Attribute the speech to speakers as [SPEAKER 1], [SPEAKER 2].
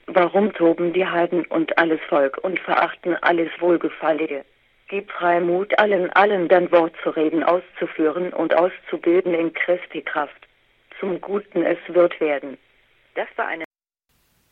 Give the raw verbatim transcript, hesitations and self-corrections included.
[SPEAKER 1] Warum toben die Heiden und alles Volk und verachten alles Wohlgefallige? Gib Freimut allen, allen dein Wort zu reden, auszuführen und auszubilden in Christi Kraft. Zum Guten es wird werden. Das war eine